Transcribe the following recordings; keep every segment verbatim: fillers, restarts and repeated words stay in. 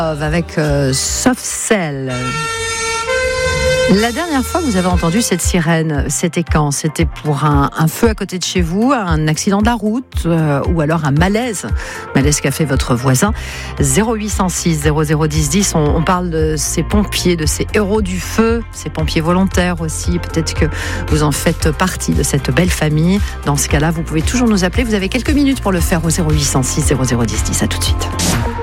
Avec euh, Soft Cell. La dernière fois que vous avez entendu cette sirène, c'était quand ? C'était pour un, un feu à côté de chez vous, un accident de la route euh, ou alors un malaise, malaise qu'a fait votre voisin. zéro huit cent six zéro zéro dix dix, on, on parle de ces pompiers, de ces héros du feu, ces pompiers volontaires aussi. Peut-être que vous en faites partie de cette belle famille. Dans ce cas-là, vous pouvez toujours nous appeler. Vous avez quelques minutes pour le faire au zéro huit cent six zéro zéro dix dix. À tout de suite.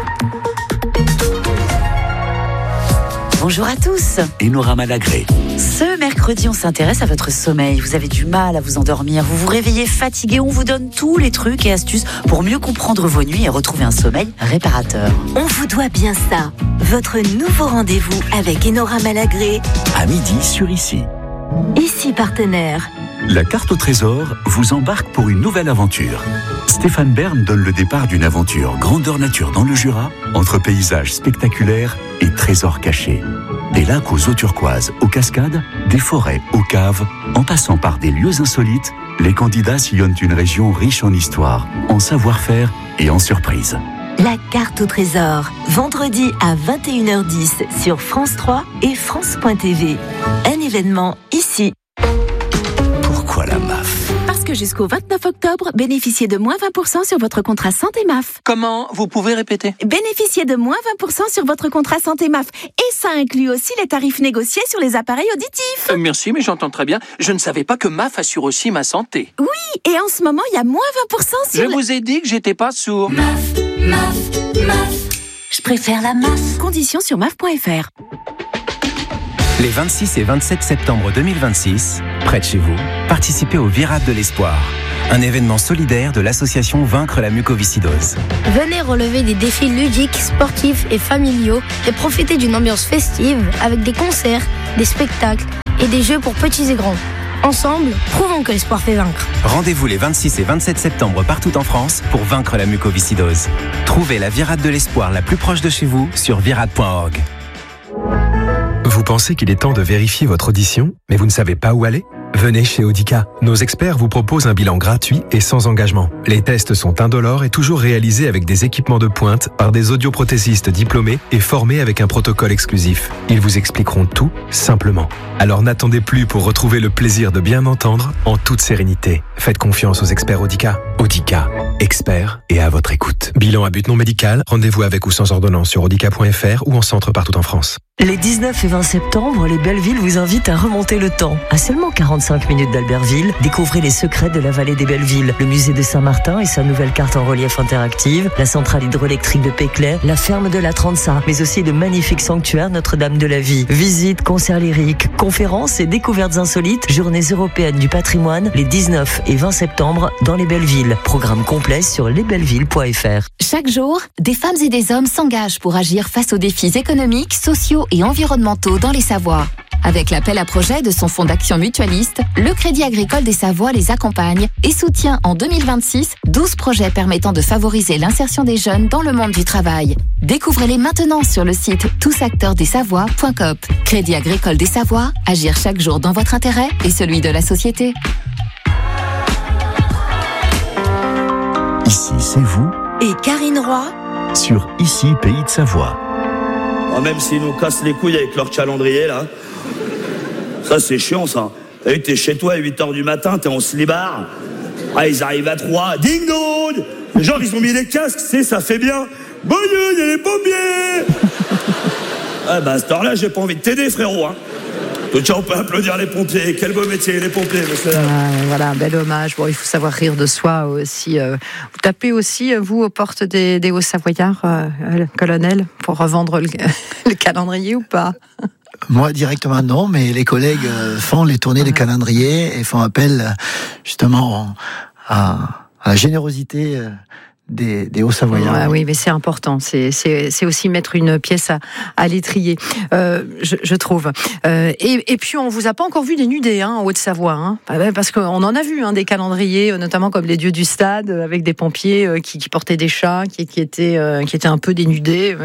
Bonjour à tous. Enora Malagré. Ce mercredi, on s'intéresse à votre sommeil. Vous avez du mal à vous endormir, vous vous réveillez fatigué. On vous donne tous les trucs et astuces pour mieux comprendre vos nuits et retrouver un sommeil réparateur. On vous doit bien ça. Votre nouveau rendez-vous avec Enora Malagré. À midi sur Ici. Ici partenaire. La carte au trésor vous embarque pour une nouvelle aventure. Stéphane Bern donne le départ d'une aventure grandeur nature dans le Jura, entre paysages spectaculaires et trésors cachés. Des lacs aux eaux turquoises, aux cascades, des forêts, aux caves, en passant par des lieux insolites, les candidats sillonnent une région riche en histoire, en savoir-faire et en surprises. La carte au trésor, vendredi à vingt et une heures dix sur France trois et France point T V. Un événement ici. Pourquoi la M A F ? Parce que jusqu'au vingt-neuf octobre, bénéficiez de moins vingt pour cent sur votre contrat santé M A F. Comment ? Vous pouvez répéter ? Bénéficiez de moins vingt pour cent sur votre contrat santé M A F. Et ça inclut aussi les tarifs négociés sur les appareils auditifs. Euh, merci, mais j'entends très bien. Je ne savais pas que M A F assure aussi ma santé. Oui, et en ce moment, il y a moins vingt pour cent sur... Je le... vous ai dit que j'étais pas sourd. M A F, M A F, M A F. Je préfère la M A F. Conditions sur M A F point F R. Les vingt-six et vingt-sept septembre deux mille vingt-six, près de chez vous, participez au Virade de l'Espoir, un événement solidaire de l'association Vaincre la mucoviscidose. Venez relever des défis ludiques, sportifs et familiaux et profiter d'une ambiance festive avec des concerts, des spectacles et des jeux pour petits et grands. Ensemble, prouvons que l'espoir fait vaincre. Rendez-vous les vingt-six et vingt-sept septembre partout en France pour vaincre la mucoviscidose. Trouvez la Virade de l'Espoir la plus proche de chez vous sur virade point org. Vous pensez qu'il est temps de vérifier votre audition, mais vous ne savez pas où aller ? Venez chez Audica. Nos experts vous proposent un bilan gratuit et sans engagement. Les tests sont indolores et toujours réalisés avec des équipements de pointe par des audioprothésistes diplômés et formés avec un protocole exclusif. Ils vous expliqueront tout simplement. Alors n'attendez plus pour retrouver le plaisir de bien entendre en toute sérénité. Faites confiance aux experts Audica. Audica, experts et à votre écoute. Bilan à but non médical, rendez-vous avec ou sans ordonnance sur audica point F R ou en centre partout en France. Les dix-neuf et vingt septembre, les Bellevilles vous invitent à remonter le temps. À seulement quarante-cinq minutes d'Albertville, découvrez les secrets de la vallée des Bellevilles, le musée de Saint-Martin et sa nouvelle carte en relief interactive, la centrale hydroélectrique de Péclet, la ferme de la Transa, mais aussi le magnifique sanctuaire Notre-Dame de la Vie. Visites, concerts lyriques, conférences et découvertes insolites, journées européennes du patrimoine, les dix-neuf et vingt septembre dans les Bellevilles. Programme complet sur lesbellevilles point F R. Chaque jour, des femmes et des hommes s'engagent pour agir face aux défis économiques, sociaux et environnementaux dans les Savoies. Avec l'appel à projet de son fonds d'action mutualiste, le Crédit Agricole des Savoies les accompagne et soutient en deux mille vingt-six douze projets permettant de favoriser l'insertion des jeunes dans le monde du travail. Découvrez-les maintenant sur le site tous acteurs des savoies point coop. Crédit Agricole des Savoies, agir chaque jour dans votre intérêt et celui de la société. Ici, c'est vous. Et Karine Roy Sur Ici, Pays de Savoie. Oh, même s'ils nous cassent les couilles avec leur calendrier, là. Ça, c'est chiant, ça. T'as vu, t'es chez toi à huit heures du matin, t'es en slibard. Ah, ils arrivent à trois. Ding dong. Les gens, ils ont mis des casques, c'est, ça fait bien. Bonne nuit, il y a les pompiers. Ah, bah, à cette heure-là, j'ai pas envie de t'aider, frérot, hein. Tiens, on peut applaudir les pompiers. Quel beau métier, les pompiers, monsieur. Ah, voilà, un bel hommage. Bon, il faut savoir rire de soi aussi. Euh, vous tapez aussi, vous, aux portes des, des Hauts-Savoyards, euh, colonel, pour revendre le, le calendrier ou pas ? Moi, directement, non, mais les collègues font les tournées des calendriers et font appel, justement, à, à la générosité des, des Hauts-Savoyards. Ah oui, mais c'est important. C'est, c'est, c'est aussi mettre une pièce à, à l'étrier, euh, je, je trouve. Euh, et, et puis, on vous a pas encore vu des nudés, hein, en Haute-Savoie, hein, parce qu'on en a vu, hein, des calendriers, notamment comme les dieux du stade, avec des pompiers qui, qui portaient des chats, qui, qui étaient, euh, qui étaient un peu dénudés.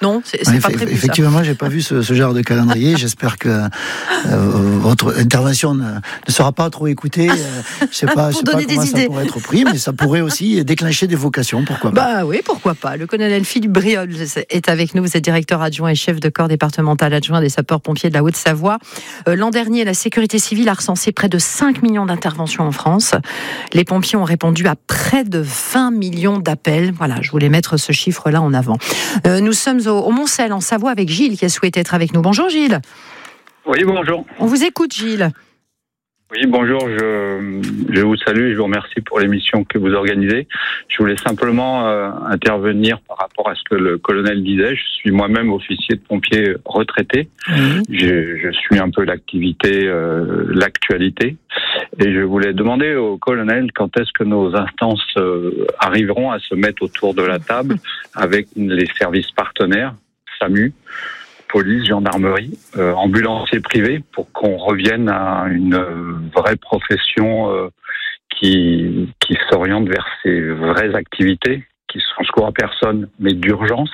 Non, c'est, c'est ouais, pas eff- prévu. Effectivement, ça. j'ai pas vu ce, ce genre de calendrier. J'espère que euh, votre intervention ne, ne sera pas trop écoutée. Euh, je sais pas, je sais pas comment ça pourrait être pris, mais ça pourrait aussi déclencher des vocations, pourquoi pas. Bah oui, pourquoi pas. Le colonel Philippe Briol est avec nous. Vous êtes directeur adjoint et chef de corps départemental adjoint des sapeurs-pompiers de la Haute-Savoie. Euh, l'an dernier, la sécurité civile a recensé près de cinq millions d'interventions en France. Les pompiers ont répondu à près de vingt millions d'appels. Voilà, je voulais mettre ce chiffre-là en avant. Euh, nous sommes au, au Montcel, en Savoie, avec Gilles qui a souhaité être avec nous. Bonjour Gilles. Oui, bonjour. On vous écoute Gilles. Oui, bonjour, je, je vous salue et je vous remercie pour l'émission que vous organisez. Je voulais simplement euh, intervenir par rapport à ce que le colonel disait. Je suis moi-même officier de pompier retraité. Mmh. Je, je suis un peu l'activité, euh, l'actualité. Et je voulais demander au colonel quand est-ce que nos instances euh, arriveront à se mettre autour de la table avec les services partenaires, SAMU, police, gendarmerie, euh, ambulanciers privés, pour qu'on revienne à une euh, vraie profession euh, qui, qui s'oriente vers ces vraies activités, qui sont secours à personne, mais d'urgence,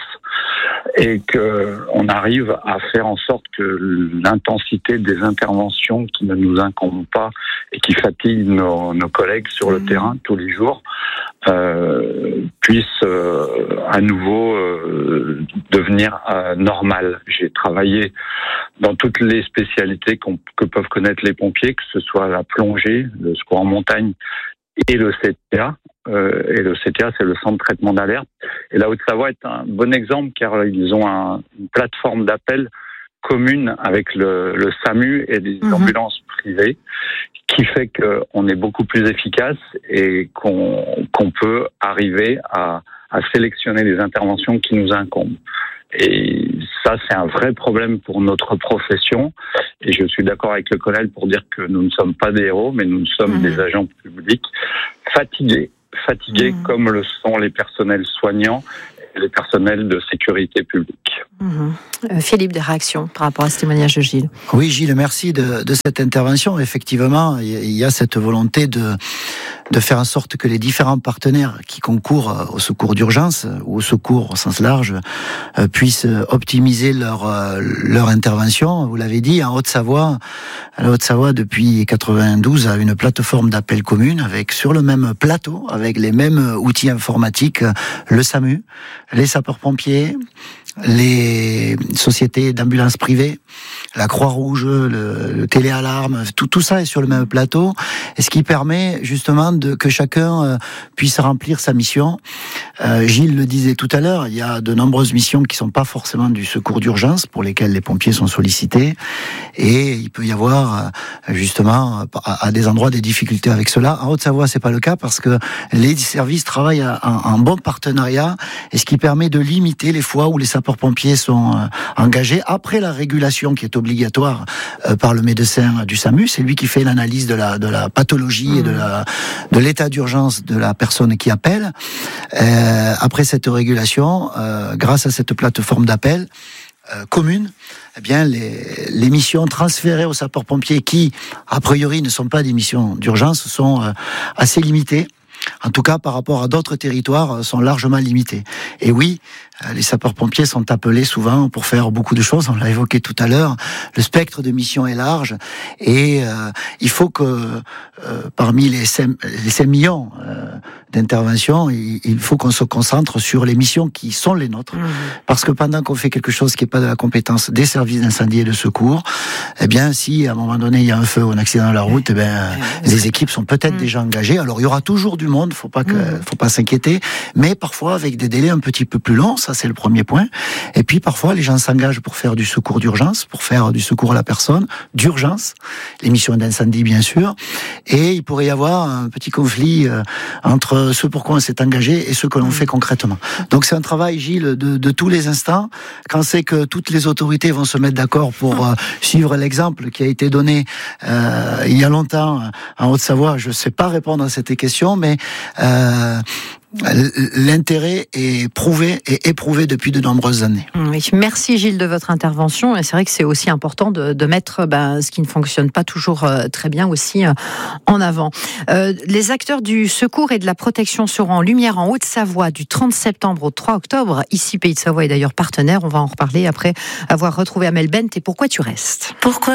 et qu'on arrive à faire en sorte que l'intensité des interventions qui ne nous incombent pas et qui fatiguent nos, nos collègues sur le mmh. terrain tous les jours euh, puisse euh, à nouveau euh, devenir euh, normale. J'ai travaillé dans toutes les spécialités qu'on, que peuvent connaître les pompiers, que ce soit la plongée, le secours en montagne et le C T A. Euh, et le C T A, c'est le centre de traitement d'alerte. Et la Haute-Savoie est un bon exemple car ils ont un, une plateforme d'appel commune avec le, le SAMU et les mmh. ambulances privées qui fait qu'on est beaucoup plus efficace et qu'on, qu'on peut arriver à, à sélectionner les interventions qui nous incombent. Et ça, c'est un vrai problème pour notre profession. Et je suis d'accord avec le colonel pour dire que nous ne sommes pas des héros, mais nous sommes mmh. des agents publics fatigués. Fatigués mmh. comme le sont les personnels soignants et les personnels de sécurité publique. Mmh. Euh, Philippe, des réactions par rapport à ce témoignage de Gilles? Oui, Gilles, merci de, de cette intervention. Effectivement, il y a cette volonté de, de faire en sorte que les différents partenaires qui concourent au secours d'urgence ou au secours au sens large euh, puissent optimiser leur, euh, leur intervention. Vous l'avez dit, en Haute-Savoie, la Haute-Savoie depuis quatre-vingt-douze a une plateforme d'appel commune avec sur le même plateau, avec les mêmes outils informatiques, le SAMU, les sapeurs-pompiers, les sociétés d'ambulances privées, la Croix-Rouge, le, le téléalarme, tout, tout ça est sur le même plateau, et ce qui permet justement de, que chacun euh, puisse remplir sa mission. Euh, Gilles le disait tout à l'heure, il y a de nombreuses missions qui sont pas forcément du secours d'urgence, pour lesquelles les pompiers sont sollicités, et il peut y avoir euh, justement à, à des endroits des difficultés avec cela. En Haute-Savoie, c'est pas le cas parce que les services travaillent en, en bon partenariat, et ce qui permet de limiter les fois où les sapeurs-pompiers sont euh, engagés après la régulation qui est obligatoire euh, par le médecin du SAMU. C'est lui qui fait l'analyse de la, de la pathologie mmh. et de, la, de l'état d'urgence de la personne qui appelle. Euh, après cette régulation, euh, grâce à cette plateforme d'appel euh, commune, eh bien, les, les missions transférées aux sapeurs-pompiers qui, a priori, ne sont pas des missions d'urgence, sont euh, assez limitées. En tout cas, par rapport à d'autres territoires, sont largement limités. Et oui, les sapeurs-pompiers sont appelés souvent pour faire beaucoup de choses. On l'a évoqué tout à l'heure. Le spectre de mission est large et euh, il faut que euh, parmi les cinq, les cinq millions euh, d'interventions, il, il faut qu'on se concentre sur les missions qui sont les nôtres. Mmh. Parce que pendant qu'on fait quelque chose qui n'est pas de la compétence des services d'incendie et de secours, eh bien, si à un moment donné il y a un feu ou un accident de la route, eh bien, mmh. les équipes sont peut-être mmh. déjà engagées. Alors il y aura toujours du monde, faut pas que, mmh. faut pas s'inquiéter, mais parfois avec des délais un petit peu plus longs. Ça, c'est le premier point. Et puis, parfois, les gens s'engagent pour faire du secours d'urgence, pour faire du secours à la personne, d'urgence, les missions d'incendie, bien sûr. Et il pourrait y avoir un petit conflit euh, entre ce pour quoi on s'est engagé et ce que l'on fait concrètement. Donc, c'est un travail, Gilles, de, de tous les instants. Quand c'est que toutes les autorités vont se mettre d'accord pour euh, suivre l'exemple qui a été donné euh, il y a longtemps en Haute-Savoie, je ne sais pas répondre à cette question, mais euh, l'intérêt est prouvé et éprouvé depuis de nombreuses années. Oui, merci Gilles de votre intervention. Et c'est vrai que c'est aussi important de, de mettre ben, ce qui ne fonctionne pas toujours euh, très bien aussi euh, en avant. Euh, les acteurs du secours et de la protection seront en lumière en Haute-Savoie du trente septembre au trois octobre. Ici, Pays de Savoie est d'ailleurs partenaire. On va en reparler après avoir retrouvé Amel Bent et Pourquoi tu restes. Pourquoi